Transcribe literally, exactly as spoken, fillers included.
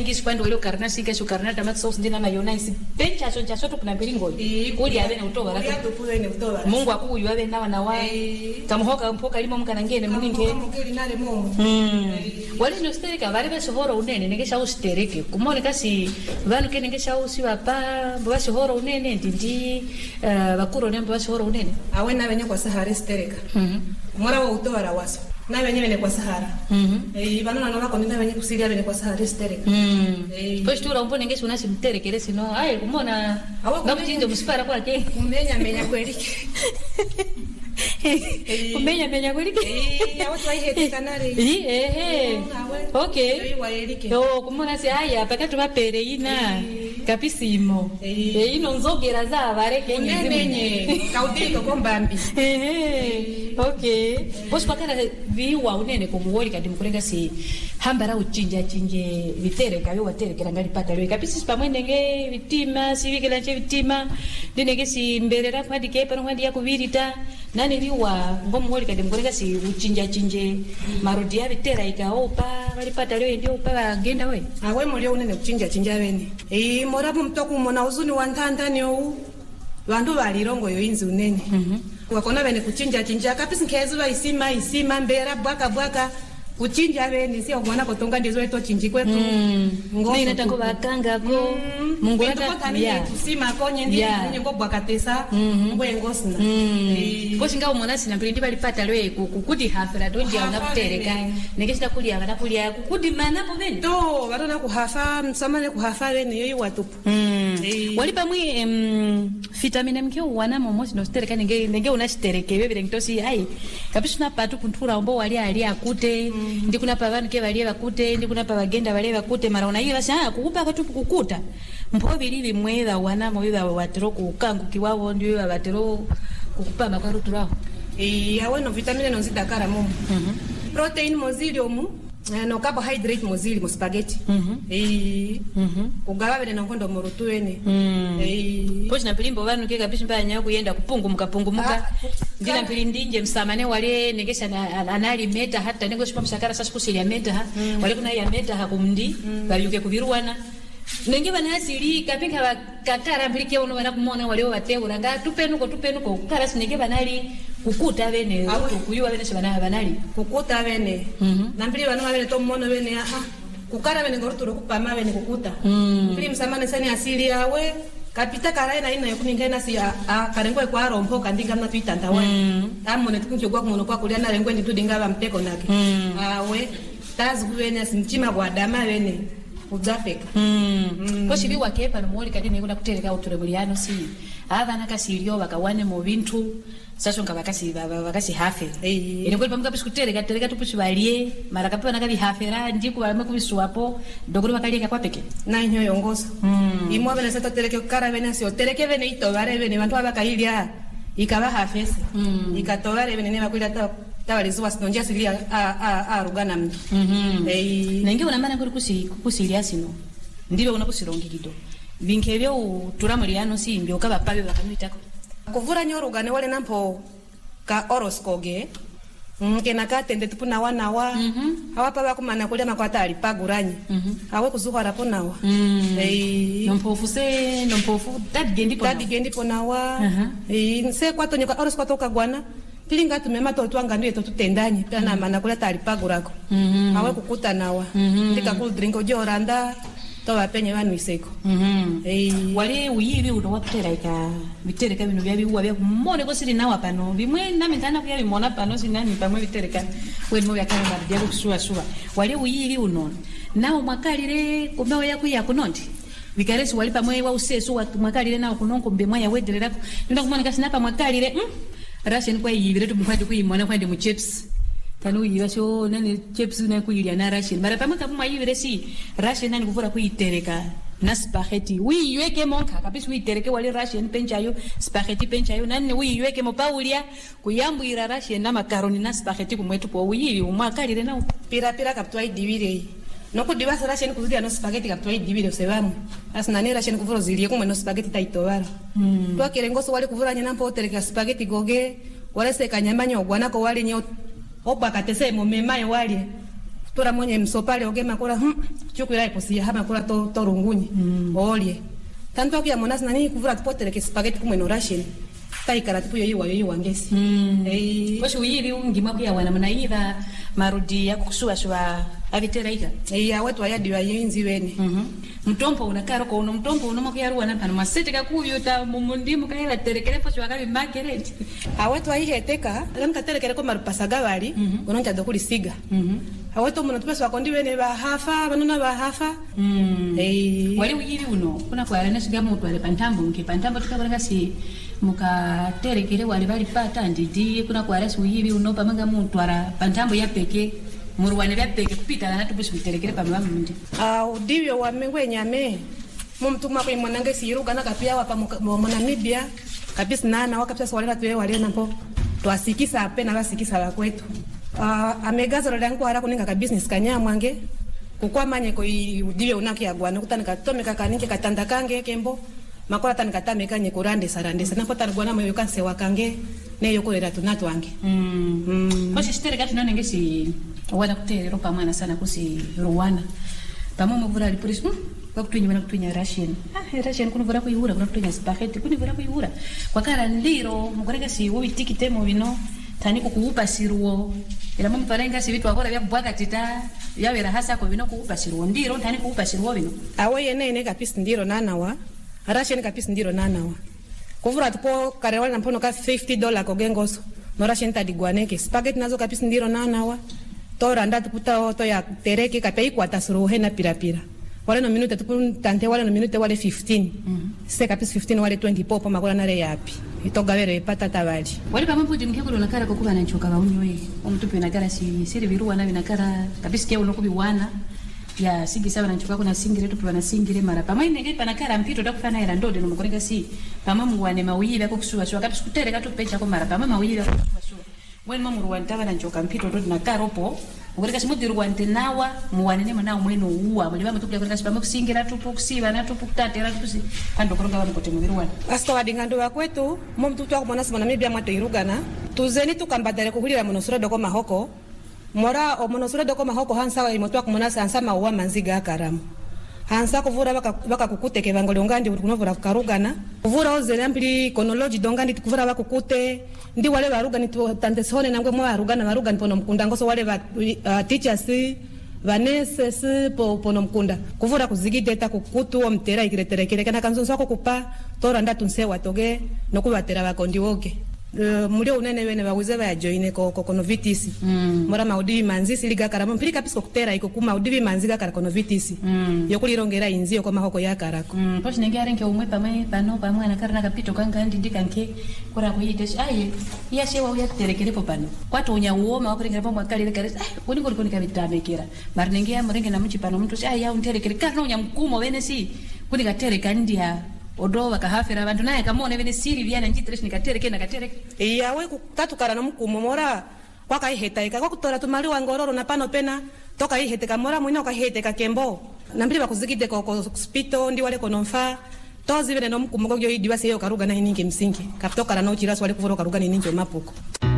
ngisi kwandi wale karna sika shu karna tomato sauce ndina na yona isi bencha so chaso to kuna piringo kuli ave na utoba la kuli utoba Mungu akuyu ave nawa na wa kamuhoka mpoka limo mukana ngene muninge mukeli nale mo wale no stereka vale beso horo unene ningesha ustereke kumone kasi vanu kene ningesha usi wapa bwasho horo unene ndindi bakuro nembo bwasho horo unene awe na benye kwa sahara stereka mhm mora wa utoba la waso na benye bene kwa sahara mhm eh bana na bako nina benye kusiria bene kwa sahara stereka mhm eh pois tu rombo ningesha unasi mterekele sino ai kumona ngapitindo musipara kwake kumenya menya kweli kumenya menya kweli eh watu waihete kanari eh eh okay yo kumona si haya pakati mapere ina kapisimo eh ino nzogera za bareke nyenye kaudiko kombambi eh okay pois pakara viwa unene kumuwoli kadi mukulenga si hambara uchinja chinje vitere kayo watere kila ngali pata lwe kapisi pamwende nge vitima sivikela nche vitima ndinenge si mberera kwadi kepa nwandi ya kuvirita nani viwa ngomuwoli kadi mukulenga si uchinja chinje marodi ya vitera ikaopa walipata lwe ndio upa agenda we awe mulio unene uchinja chinja bene eh morapo mtoku mona uzuni wa ntandani ou vandu valirongo yo inzi unene mhm wakona bene kuchinja chinja kapisi nkezi wa isima isima mbera bwaka bwaka kuchinja bene sio kuona kotonga ndizo eto chinji kwetu ngo nina tango bakanga go mungu ata ya kusima konye ndi ngo bwaka tesa ngwe ngosina ko singa umona sina mpindi balipata lwe kukuti hafera donje una kutereka nekesita kulia bana kulia kukuti mana po bene to barona kuhafa msamane kuhafa bene yoyi watupu wali pamwe vitamina mkyo wana momosi no stereka nenge nenge una stereke bebe ngitosi ai kabisa na patu kuntura ombo wali ali akute ndi kuna pa vanhu ke valie vakute ndi kuna pa vagenda valie vakute mara una hiyo basi ah kukupa katu kukuta mpo bilivi mweza wana mwiza watero kukangu kiwao ndio watero kukupa makaru turao eh aweno vitamina no zidakara mumu mhm protein mozilium no carbohydrate mozili mo spaghetti mhm eh mhm kugawa bene nongondo morutu ene eh pochi na pilimbo vanhu ke kabisa mbanya kuyenda kupungumuka pungumuka ndina pilindinje msamane wale negesha anali meta hata nego shipa mshakara sasa kusilia meta wale kuna ya meta hakumndi bayuke kubiruwana nenge bana asili kapika bakatara mbilike uno bana kumona wale wateura nga tupenuko tupenuko karasi nenge banali kukuta bene kuyuwa bene bana banali kukuta bene na mbili bana bene to mona bene ah kukara bene ngoruturo kupama bene kukuta mbili msamane sani asili yawe kapita karaina ina yokuningena si a karengo kwa rompo kandinga na twitanda we amone tukunjogwa kumono kwa kulia na rengwe nditudinga ba mpeko nake awe tazi kuwene simchima kwa dama bene uzafeka mm ko shibi wakepa no moli kadi nekuna kutereka uturebuliano si ava nakasiliyo bakawane mu bintu sasa ngabakasi baba bakasi hafe ine kweli pamuka bisikutereka tereka tupushi balie mara kapewa nakali hafera ndiku bame kubisuwapo ndoguri bakalieka kwa peke na inyo yongoza imwa bene sata tereke kara bene sio tereke bene itobare bene bantu abakahilia ikaba hafese ikatobare bene ne bakwila ta tawalizuwa sinonja silia a a a rugana mtu mhm eh nenge unamana kuri kusi kusilia sino ndibe una kusirongi kido vinkebyo turamuliano si mbyo kaba pabe bakamwitako kuvura nyorugane wale nampo ka oroskoge ngena katende tupuna wana wa mhm hawapa bakumana kulia makwata alipaguranye mhm awe kuzuka rapo nawa eh nompofu se nompofu tadigendi po tadigendi po nawa eh nse kwato nyoka oroskoto kagwana pilinga tumema to twanga ndio to tutendanye kana mana kula talipagurako mhm awe kukuta nawa ndika ku drinko joranda to bapenye banu iseko mhm eh wale uyibi uno wakutera ika bitereka bino bya biwa bya kumone ko siri nawa pano bimwe nami ndana kuya bimona pano sinani pamwe bitereka we mo yakana bya kusuwa suwa wale uyibi uno nawo mwakalire kumewa yakuya kunondi vikaresi wali pamwe wa useso wa mwakalire nawo kunonko mbemwa ya wederera ndio kumona kasina pa mwakalire mm Russian kwa yibire tumkwandi kuyimona kwandi mu chips tanu yiba sho nani chips na kuyilia na Russian mara pamwe kapuma yibire si Russian nani kuvura kuyitereka na spaghetti wi yeke monka kabisa uyitereke wali Russian penchayo spaghetti penchayo nani wi yeke mo paulia kuyambwira Russian na macaroni na spaghetti kumwetu po wiyi umwakalire na pira pira kaptwa idibire noko dibasa Russian kuzudia no spaghetti kaptwa idibire sebamu asina ni Russian kuvura zilie kumwe no spaghetti taitobara mm. Twa kirengoso wali kuvura nyana mpo tereka spaghetti goge wale se kanyamanya ogwana ko wali nyo oba katese mo memaye wali tora mwenye msopale ogema kula hm chukwira iposi hama kula to to rungunyi mm. olye tanto kia monasi nani kuvura tupotere ke spaghetti kumwe no ration taikara tupuyo yiwa yoyi wangesi mm. eh washi uyiri ungima pia wana mnaiva marudi ya kusua shwa avitera ika eh watu wayadi wa yinzi wene mhm mtompo unakaro ko uno mtompo uno mkia ruwa napana masete ka kuvyuta mumundimu kaila terekere fo shwa kabi market awatu ayiheteka lamka terekere ko marupasaga bali mm -hmm. unonja dokuli siga mhm awatu muno tupesa wakondi wene ba hafa banona ba hafa mm. eh wali uyiri uno kuna kwa rena shiga mutu ale pantambo nke pantambo tukabanga si muka terekere wali bali pata ndidi kuna kwa resi uyiri uno pamanga muntu ara pantambo ya peke muruwane bya peke kupita na tubushi biterekere pamwa mundi ah udivyo wa mengwe nyame mumtuma kwa mwanange siruka na kapia wa pamoja Namibia kabisa nana wakapisa wale watu wale napo twasikisa apena basikisa la kwetu ah amegaza roda yangu haraka kuninga ka business kanya mwange kukwa manye ko udivyo unakia gwana kutanika tomeka kaninge katanda kange kembo makola tanika tameka nye kurande sarande sana pota gwana moyo kanse wakange ne yokolera tunatu wange mm mm basi stereka tunone ngesi wana kutere ropa mwana sana kusi Rwanda pamoja mvura alipolisi hmm? kwa kutunya wana kutunya Russian ah Russian kuna vura kuihura kuna kutunya spaghetti kuna vura kuihura kwa kala ndiro mugoreka si wo tikite mo bino tani kukuupa siruo ila mama parenga si vitu akora vya kubwaga tita yawera hasa ko bino kuupa siruo ndiro tani kuupa siruo bino awe yene ne kapisi ndiro nanawa Russian kapisi ndiro nanawa kuvura tupo karewala na mpono ka fifty dollars ko gengoso no Russian tadigwaneke spaghetti nazo kapisi ndiro nanawa tora ndatu puta to ya tereke kapei kwa tasruhe na pirapira wale no minute tupu tante wale no minute wale fifteen mm -hmm. se kapisi fifteen wale twenty popo makola nare yapi itoga vere pata tabali wale kama mputi mkeko na kara kokuba na nchoka baunyoe omtupe na kara si siri viruwa na binakara kapisi kia unokubi wana ya singi sawa na nchoka kuna singire tupu na singire mara pama inenge pana kara mpito takufana era ndode no mukoreka si pama mngwane mawiyi bako kusuwa shwa kapisi kutere katu pecha ko mara pama mawiyi bako kusuwa shwa when mamu Rwanda bana nchoka mpito ndo na karopo ukoreka simu Rwanda nawa muwanene mwana umweno uwa bali bamu tukule koreka sipamu kusingira tupu kusiba na tupu kutatera tupu si kando koronga bamu kote mu Rwanda asto wadingando wa kwetu mom tutu ako mwana simana Namibia mwato irugana tuzeni tukambadare kuhulira monosura doko mahoko mora o monosura doko mahoko hansa wa imoto ako mwana sansa mawa manziga akaramu hansa kuvura baka baka kukuteke bangole ongandi kunovura karugana kuvura ozele ampli chronology dongandi kuvura bakukute ndi wale baruga ni tante sone nangwe mwa baruga na baruga nipono mkunda ngoso wale ba uh, teachers vanese si po pono mkunda kuvura kuzigide ta kukutu o mtera ikiretere kile kana kanzo ko kupa tora ndatu nsewa toge nokubatera bakondi woke Uh, mulio unene wene baguze ba joine ko ko kono vitisi mm. mora maudi manzisi liga karamo mpili kapisa kutera iko kuma udivi manziga kara kono vitisi mm. yokulirongera inzio kwa mahoko ya karako mm. pochi nengare nke umwe pamwe pano pamwe na karana kapito kanga ndi ndikanke kora kuyite aye ya shewa uya terekere po pano kwatu unya uoma wakuringera pomwe kalire kare ay kuni kuli kuni kabitamekera mari nenge ya murenge na mchi pano mtu ay ya unterekere kana unya mkumo wene si kuni katereka ndia odo wakahafira abantu naye kamone bene siri byana njitresh nikatereke nakatereke iyawe kutatukara no mukumo mora kwaka iheta ika kwakutora tumali wangororo na pano pena toka ihete kamora mwina ukahete kakembo nambili bakuzikide ko hospital ndi wale kononfa tozi bene no mukumo gyo idi base yo karuga na hininge msingi kapitokara no chiraso wale kuvuro karuga ni ninjo mapuko